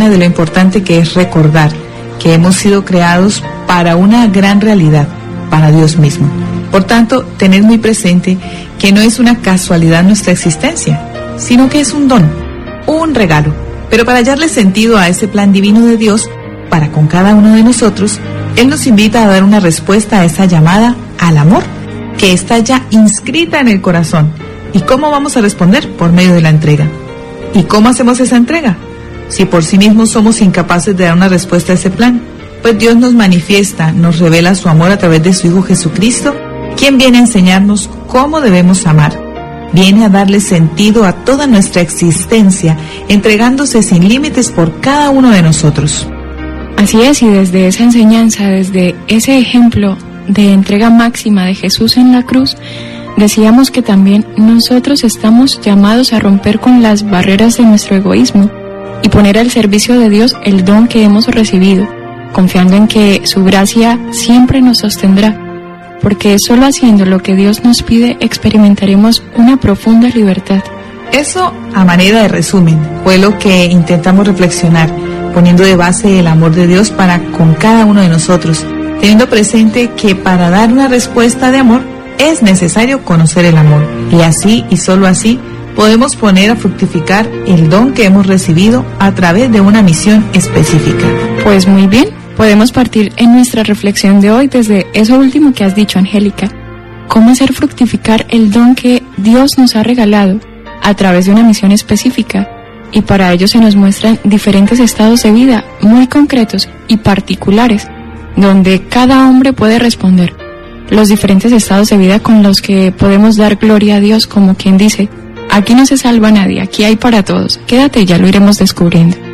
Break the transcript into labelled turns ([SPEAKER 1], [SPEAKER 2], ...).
[SPEAKER 1] enseña de lo importante que es recordar que hemos sido creados para una gran realidad, para Dios mismo. Por tanto, tened muy presente que no es una casualidad nuestra existencia, sino que es un don, un regalo. Pero para hallarle sentido a ese plan divino de Dios, para con cada uno de nosotros, Él nos invita a dar una respuesta a esa llamada al amor, que está ya inscrita en el corazón. ¿Y cómo vamos a responder? Por medio de la entrega. ¿Y cómo hacemos esa entrega? Si por sí mismos somos incapaces de dar una respuesta a ese plan, pues Dios nos manifiesta, nos revela su amor a través de su Hijo Jesucristo, quien viene a enseñarnos cómo debemos amar. Viene a darle sentido a toda nuestra existencia, entregándose sin límites por cada uno de nosotros.
[SPEAKER 2] Así es, y desde esa enseñanza, desde ese ejemplo de entrega máxima de Jesús en la cruz, decíamos que también nosotros estamos llamados a romper con las barreras de nuestro egoísmo y poner al servicio de Dios el don que hemos recibido, confiando en que su gracia siempre nos sostendrá, porque solo haciendo lo que Dios nos pide experimentaremos una profunda libertad.
[SPEAKER 1] Eso, a manera de resumen, fue lo que intentamos reflexionar, poniendo de base el amor de Dios para con cada uno de nosotros, teniendo presente que para dar una respuesta de amor es necesario conocer el amor, y así y solo así podemos poner a fructificar el don que hemos recibido a través de una misión específica.
[SPEAKER 2] Pues muy bien, podemos partir en nuestra reflexión de hoy desde eso último que has dicho, Angélica. ¿Cómo hacer fructificar el don que Dios nos ha regalado a través de una misión específica? Y para ello se nos muestran diferentes estados de vida muy concretos y particulares, donde cada hombre puede responder. Los diferentes estados de vida con los que podemos dar gloria a Dios, como quien dice: aquí no se salva nadie, aquí hay para todos. Quédate y ya lo iremos descubriendo.